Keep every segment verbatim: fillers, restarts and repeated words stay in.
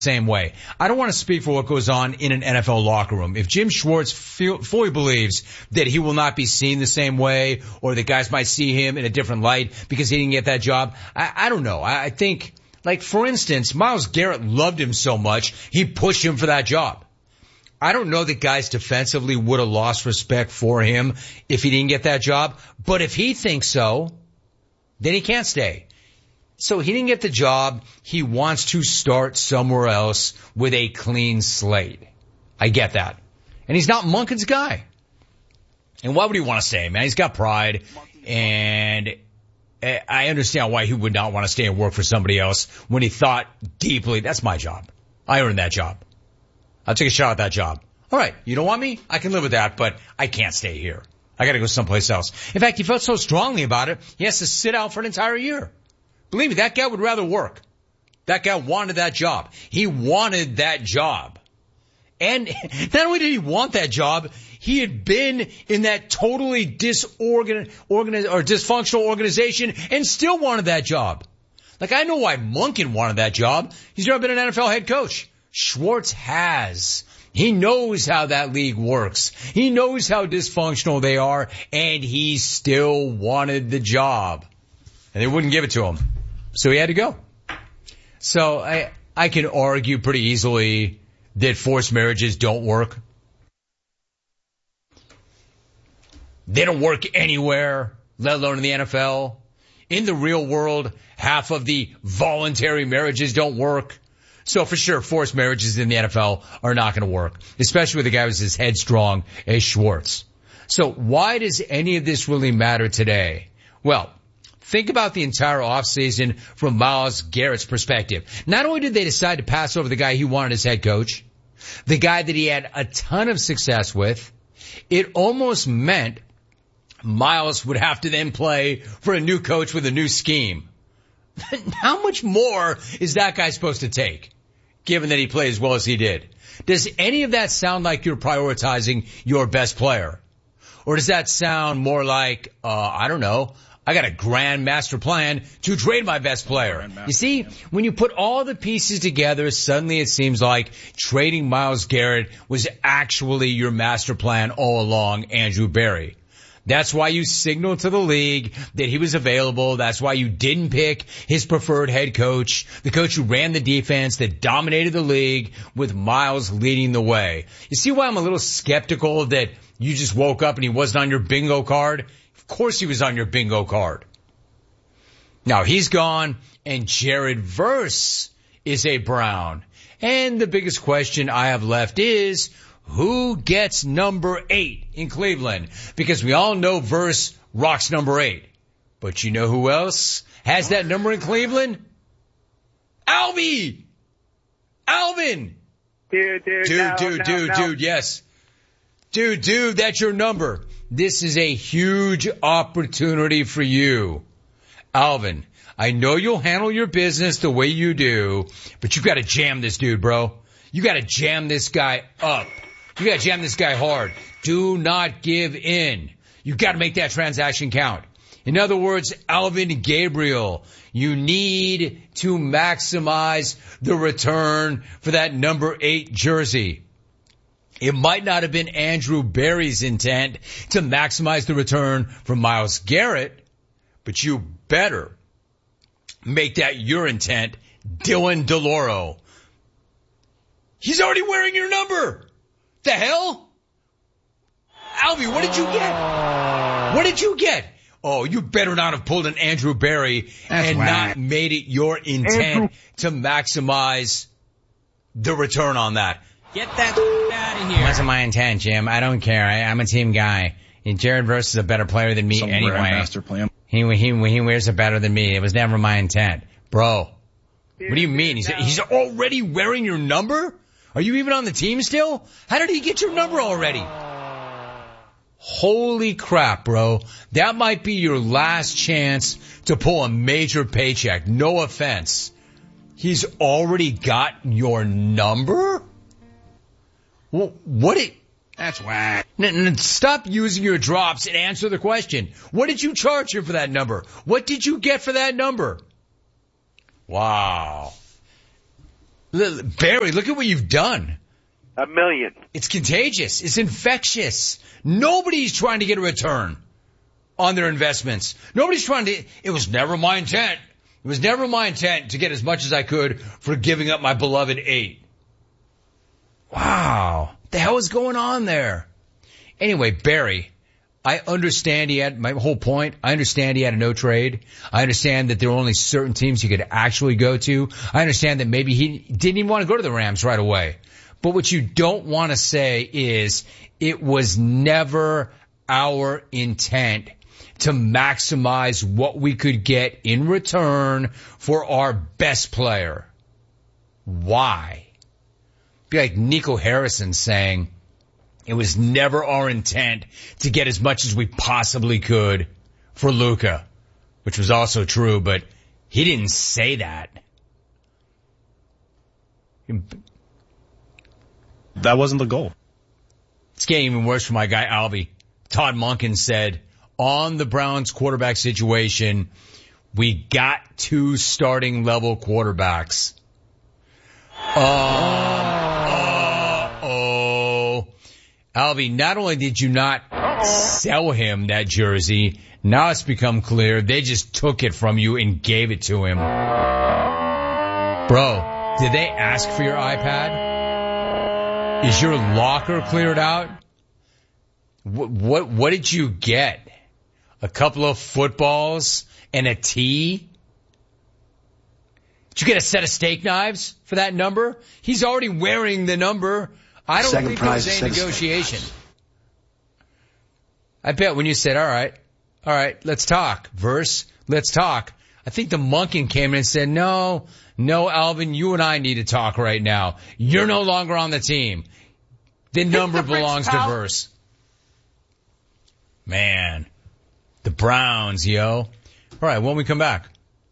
same way. I don't want to speak for what goes on in an N F L locker room. If Jim Schwartz feel, fully believes that he will not be seen the same way, or that guys might see him in a different light because he didn't get that job, I, I don't know. I, I think, like, for instance, Myles Garrett loved him so much, he pushed him for that job. I don't know that guys defensively would have lost respect for him if he didn't get that job, but if he thinks so, then he can't stay. So he didn't get the job. He wants to start somewhere else with a clean slate. I get that. And he's not Monken's guy. And why would he want to stay, man? He's got pride. And I understand why he would not want to stay and work for somebody else when he thought deeply, that's my job. I earned that job. I'll take a shot at that job. All right, you don't want me? I can live with that, but I can't stay here. I got to go someplace else. In fact, he felt so strongly about it, he has to sit out for an entire year. Believe me, that guy would rather work. That guy wanted that job. He wanted that job. And not only did he want that job, he had been in that totally disorgan, organi- or dysfunctional organization and still wanted that job. Like, I know why Monken wanted that job. He's never been an N F L head coach. Schwartz has. He knows how that league works. He knows how dysfunctional they are, and he still wanted the job. And they wouldn't give it to him. So he had to go. So I I can argue pretty easily that forced marriages don't work. They don't work anywhere, let alone in the N F L. In the real world, half of the voluntary marriages don't work. So for sure, forced marriages in the N F L are not going to work, especially with a guy who's as headstrong as Schwartz. So why does any of this really matter today? Well, think about the entire offseason from Myles Garrett's perspective. Not only did they decide to pass over the guy he wanted as head coach, the guy that he had a ton of success with, it almost meant Myles would have to then play for a new coach with a new scheme. How much more is that guy supposed to take, given that he played as well as he did? Does any of that sound like you're prioritizing your best player? Or does that sound more like, uh, I don't know, I got a grand master plan to trade my best player? You see, when you put all the pieces together, suddenly it seems like trading Myles Garrett was actually your master plan all along, Andrew Berry. That's why you signaled to the league that he was available. That's why you didn't pick his preferred head coach, the coach who ran the defense that dominated the league, with Myles leading the way. You see why I'm a little skeptical that you just woke up and he wasn't on your bingo card? Of course he was on your bingo card. Now he's gone, and Jared Verse is a Brown. And the biggest question I have left is, who gets number eight in Cleveland? Because we all know Verse rocks number eight. But you know who else has that number in Cleveland? Alvy! Alvin! Dude, dude, Dude, no, dude, no, dude, no. dude, yes. Dude, dude, that's your number. This is a huge opportunity for you. Alvin, I know you'll handle your business the way you do, but you gotta jam this dude, bro. You gotta jam this guy up. You gotta jam this guy hard. Do not give in. You gotta make that transaction count. In other words, Alvin Gabriel, you need to maximize the return for that number eight jersey. It might not have been Andrew Berry's intent to maximize the return from Myles Garrett, but you better make that your intent, Dylan DeLauro. He's already wearing your number. The hell? Alvy, what did you get? What did you get? Oh, you better not have pulled an Andrew Berry That's and right. not made it your intent Andrew. to maximize the return on that. Get that out of here. Wasn't my intent, Jim. I don't care. I, I'm a team guy. And Jared Verse is a better player than me Some anyway. grandmaster plan. He, he, he wears it better than me. It was never my intent. Bro, Dude, what do you mean? He's, no. he's already wearing your number? Are you even on the team still? How did he get your number already? Holy crap, bro. That might be your last chance to pull a major paycheck. No offense. He's already got your number? Well, what it... That's whack. N- n- stop using your drops and answer the question. What did you charge him for that number? What did you get for that number? Wow. Barry, look at what you've done. A million. It's contagious. It's infectious. Nobody's trying to get a return on their investments. Nobody's trying to. It was never my intent. It was never my intent to get as much as I could for giving up my beloved eight. Wow. What the hell is going on there? Anyway, Barry, I understand he had, my whole point, I understand he had a no trade. I understand that there were only certain teams he could actually go to. I understand that maybe he didn't even want to go to the Rams right away. But what you don't want to say is it was never our intent to maximize what we could get in return for our best player. Why? Be like Nico Harrison saying it was never our intent to get as much as we possibly could for Luka, which was also true, but he didn't say that. That wasn't the goal. It's getting even worse for my guy Albie. Todd Monken said, on the Browns quarterback situation, we got two starting level quarterbacks. Uh, uh oh. Albie, not only did you not sell him that jersey, now it's become clear they just took it from you and gave it to him. Bro, did they ask for your iPad? Is your locker cleared out? What, what, what did you get? A couple of footballs and a tee? Did you get a set of steak knives for that number? He's already wearing the number. I don't Second think there was prize, any negotiation. I bet when you said, all right, all right, let's talk. Verse, let's talk. I think the Monken came in and said, no, no, Alvin, you and I need to talk right now. You're no longer on the team. The number belongs to Verse. Man, the Browns, yo. All right, when we come back,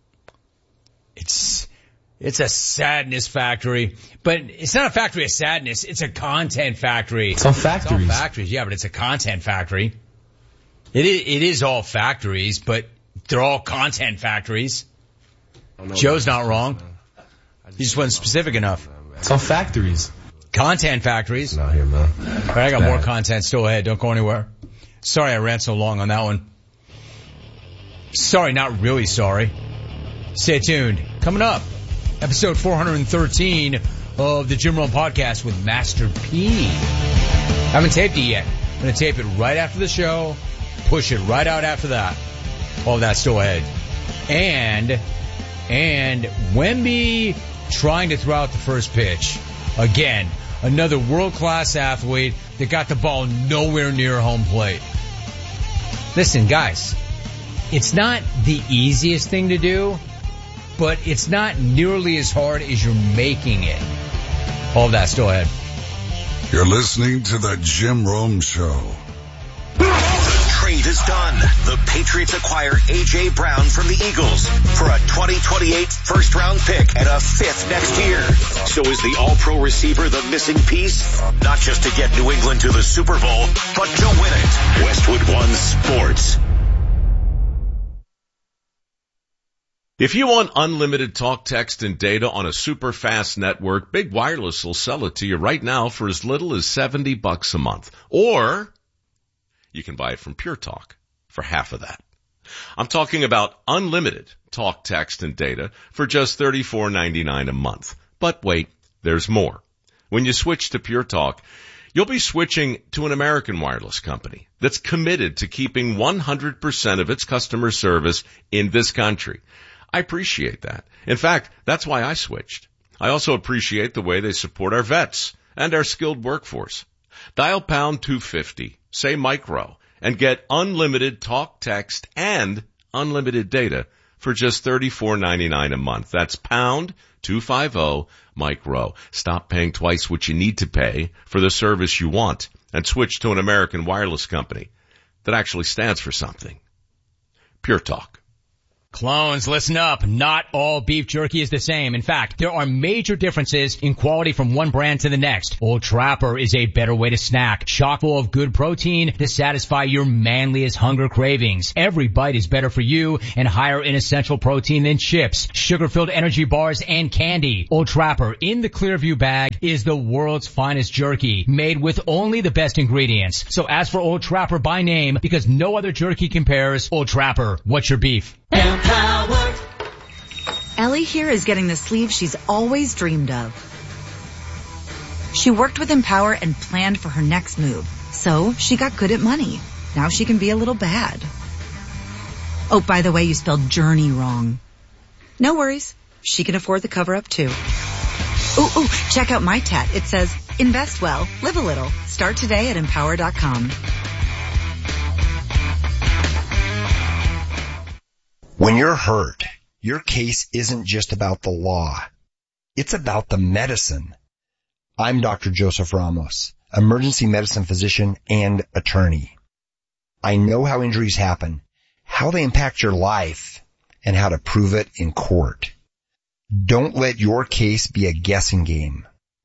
it's it's a sadness factory, but it's not a factory of sadness. It's a content factory. It's all factories. It's all factories, yeah, but it's a content factory. It is, it is all factories, but they're all content factories. Joe's not wrong. He just wasn't specific enough. It's all factories. Content factories. Not here, man. All right, I got more content still ahead. Don't go anywhere. Sorry I ran so long on that one. Sorry, not really sorry. Stay tuned. Coming up, episode four hundred thirteen of the Jim Rome Podcast with Master P. I haven't taped it yet. I'm going to tape it right after the show, push it right out after that. All of that's still ahead. And, and Wemby trying to throw out the first pitch. Again, another world-class athlete that got the ball nowhere near home plate. Listen, guys, it's not the easiest thing to do, but it's not nearly as hard as you're making it. All of that still ahead. You're listening to the Jim Rome Show. The trade is done. The Patriots acquire A J. Brown from the Eagles for a twenty twenty-eight first-round pick and a fifth next year. So is the all-pro receiver the missing piece? Not just to get New England to the Super Bowl, but to win it. Westwood One Sports. If you want unlimited talk, text, and data on a super fast network, Big Wireless will sell it to you right now for as little as seventy bucks a month. Or you can buy it from Pure Talk for half of that. I'm talking about unlimited talk, text, and data for just thirty-four ninety-nine a month. But wait, there's more. When you switch to Pure Talk, you'll be switching to an American wireless company that's committed to keeping one hundred percent of its customer service in this country. I appreciate that. In fact, that's why I switched. I also appreciate the way they support our vets and our skilled workforce. Dial pound two fifty, say micro, and get unlimited talk, text, and unlimited data for just thirty-four ninety-nine a month. That's pound two fifty, micro. Stop paying twice what you need to pay for the service you want and switch to an American wireless company that actually stands for something. Pure Talk. Clones, listen up. Not all beef jerky is the same. In fact, there are major differences in quality from one brand to the next. Old Trapper is a better way to snack, chock full of good protein to satisfy your manliest hunger cravings. Every bite is better for you and higher in essential protein than chips, sugar-filled energy bars, and candy. Old Trapper in the Clearview bag is the world's finest jerky, made with only the best ingredients. So ask for Old Trapper by name because no other jerky compares. Old Trapper, what's your beef? Empowered. Ellie here is getting the sleeve she's always dreamed of. She worked with Empower and planned for her next move, so she got good at money. Now she can be a little bad. Oh, by the way, you spelled journey wrong. No worries. She can afford the cover-up too. Ooh, ooh, check out my tat. It says, invest well, live a little. Start today at empower dot com. When you're hurt, your case isn't just about the law. It's about the medicine. I'm Doctor Joseph Ramos, emergency medicine physician and attorney. I know how injuries happen, how they impact your life, and how to prove it in court. Don't let your case be a guessing game.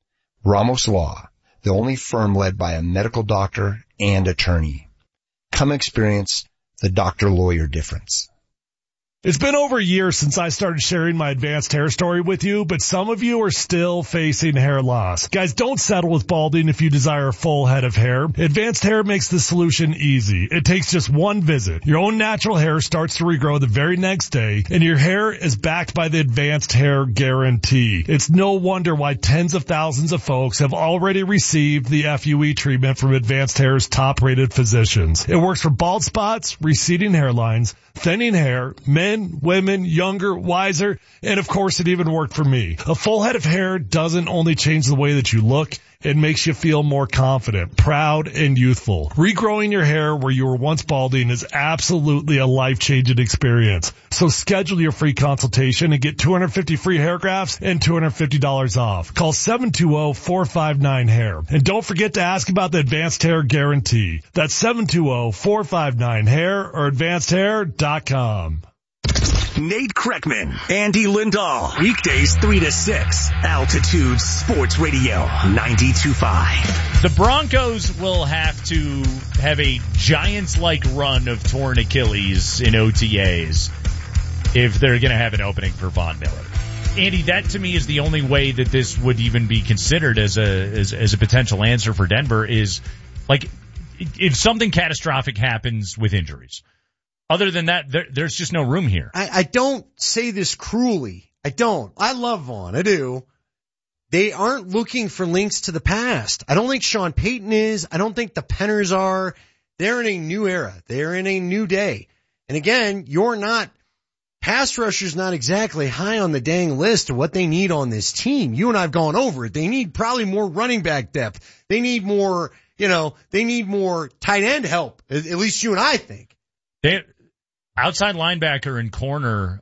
Ramos Law, the only firm led by a medical doctor and attorney. Come experience the doctor-lawyer difference. It's been over a year since I started sharing my advanced hair story with you, but some of you are still facing hair loss. Guys, don't settle with balding if you desire a full head of hair. Advanced Hair makes the solution easy. It takes just one visit. Your own natural hair starts to regrow the very next day, and your hair is backed by the Advanced Hair Guarantee. It's no wonder why tens of thousands of folks have already received the F U E treatment from Advanced Hair's top-rated physicians. It works for bald spots, receding hairlines, thinning hair, men, women, younger, wiser, and of course it even worked for me. A full head of hair doesn't only change the way that you look, it makes you feel more confident, proud, and youthful. Regrowing your hair where you were once balding is absolutely a life-changing experience. So schedule your free consultation and get two hundred fifty free hair grafts and two hundred fifty dollars off. Call seven two zero, four five nine, hair. And don't forget to ask about the Advanced Hair Guarantee. That's seven two zero, four five nine, hair or advanced hair dot com. Nate Kreckman, Andy Lindahl. Weekdays three to six. Altitude Sports Radio ninety-two point five. The Broncos will have to have a Giants-like run of torn Achilles in O T As if they're going to have an opening for Von Miller. Andy, that to me is the only way that this would even be considered as a as, as a potential answer for Denver is, like, if something catastrophic happens with injuries. Other than that, there, there's just no room here. I, I don't say this cruelly. I don't. I love Vaughn. I do. They aren't looking for links to the past. I don't think Sean Payton is. I don't think the Penners are. They're in a new era. They're in a new day. And again, you're not, pass rusher's not exactly high on the dang list of what they need on this team. You and I have gone over it. They need probably more running back depth. They need more, you know, they need more tight end help. At, at least you and I think. They, outside linebacker and corner,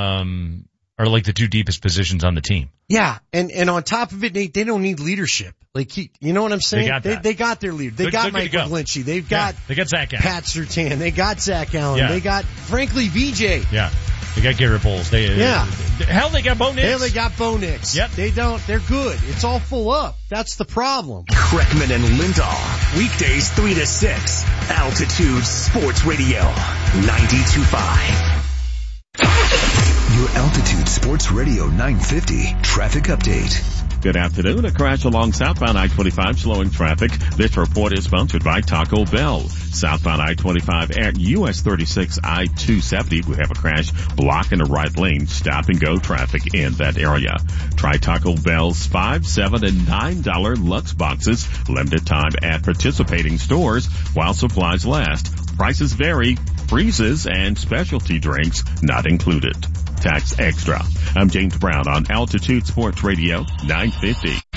um, are like the two deepest positions on the team. Yeah, and and on top of it, they they don't need leadership. Like, he, you know what I'm saying? They got that. They, they got their leader. They they're, got they're Mike McGlinchey. They've got yeah, they got Zach Allen. Pat Surtain. They got Zach Allen. Yeah. They got, frankly, V J. Yeah, they got Garrett Bowles. They yeah. Uh, hell, they got Bo Nix. Hell, they got Bo Nix. Yep. They don't. They're good. It's all full up. That's the problem. Kreckman and Lindahl. Weekdays three to six. Altitude Sports Radio ninety-two point five. Your Altitude Sports Radio nine fifty traffic update. Good afternoon. A crash along southbound I twenty-five slowing traffic. This report is sponsored by Taco Bell. Southbound I twenty-five at U S thirty-six I two seventy. We have a crash blocking the right lane. Stop and go traffic in that area. Try Taco Bell's five, seven, and nine dollar Lux boxes. Limited time at participating stores while supplies last. Prices vary. Freezes and specialty drinks not included. Tax extra. I'm James Brown on Altitude Sports Radio nine fifty.